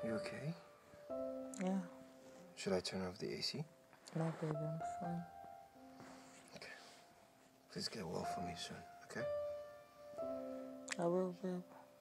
You okay? Yeah. Should I turn off the AC? No, baby, I'm fine. Okay. Please get well for me soon, okay? I will, babe.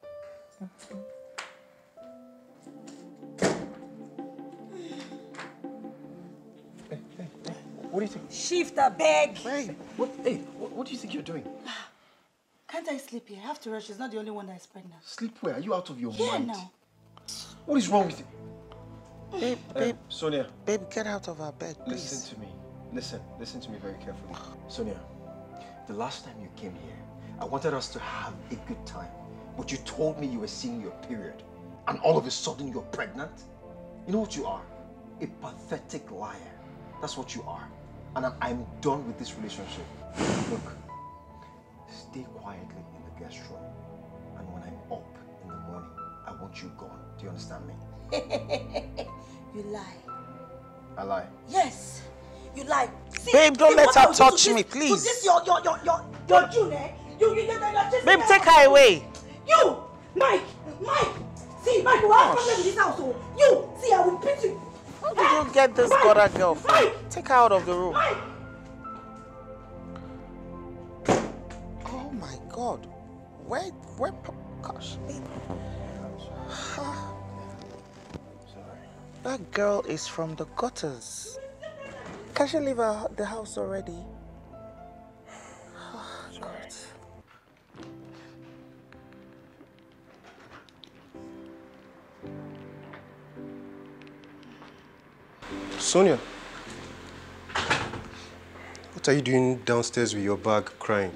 Hey, what do you think? Shift a bag. Hey, what do you think you're doing? Can't I sleep here? I have to rush. She's not the only one that is pregnant. Sleep where? Are you out of your Here mind? now. What is wrong with you? Babe, Sonia. babe, get out of our bed, please. Listen to me. Listen to me very carefully. Sonia, the last time you came here, I wanted us to have a good time. But you told me you were seeing your period. And all of a sudden you're pregnant? You know what you are? A pathetic liar. That's what you are. And I'm done with this relationship. Look, stay quietly in the guest room. And when I'm up in the morning, I want you gone. Do you understand me? You lie. I lie. Yes, you lie. See, Babe, don't let her touch me, please. To this your June, eh? You're just Babe, take her away. You, Mike. See, Mike, you have problem in this house. Oh. You, see, I will beat you. How did you get this gutter girl from? Mike. Take her out of the room. Mike. Oh my God. Where, gosh. That girl is from the gutters. Can she leave the house already? Oh, God. Sonia, what are you doing downstairs with your bag crying?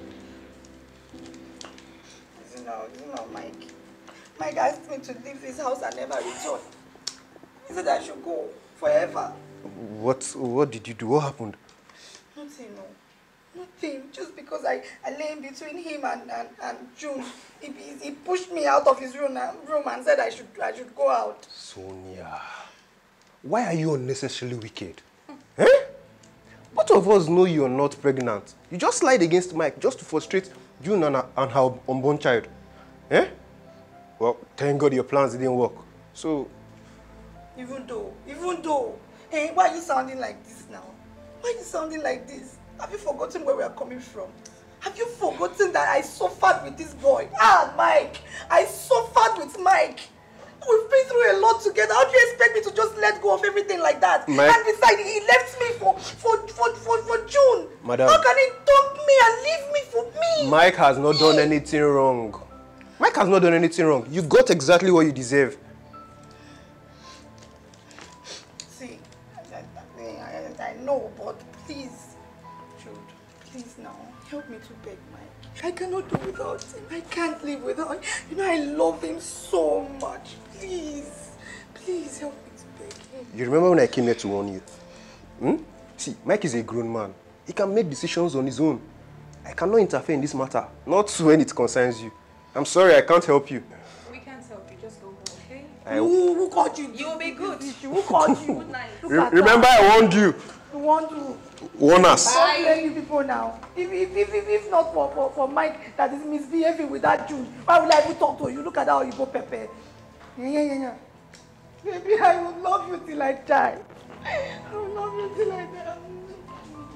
This is not Mike. Mike asked me to leave this house and never return. He said I should go forever. What did you do? What happened? Nothing, no. Nothing. Just because I lay in between him and June. He pushed me out of his room and said I should go out. Sonia, why are you unnecessarily wicked? Eh? Both of us know you're not pregnant. You just lied against Mike just to frustrate June and her unborn child. Eh? Well, thank God your plans didn't work. So... Even though, hey, why are you sounding like this now? Why are you sounding like this? Have you forgotten where we are coming from? Have you forgotten that I suffered with this boy? Mike! I suffered with Mike! We've been through a lot together. How do you expect me to just let go of everything like that? Mike. And besides, he left me for June. Madam. How can he dump me and leave me for me? Mike has not done anything wrong. Mike has not done anything wrong. You got exactly what you deserve. See, I know, but please, Jude, please now, help me to beg Mike. I cannot do without him. I can't live without him. You know, I love him so much. Please help me to beg him. You remember when I came here to warn you? See, Mike is a grown man. He can make decisions on his own. I cannot interfere in this matter, not when it concerns you. I'm sorry, I can't help you. We can't help you, just go home, okay? Who called you? You will be good. Who called you? Good night. Remember I warned you. You want to Warn us. Don't blame you people now. If not for Mike that is misbehaving with that June, why would I even talk to you? Look at how you go Pepe. Yeah. Baby, I will love you till I die. I will love you till I die.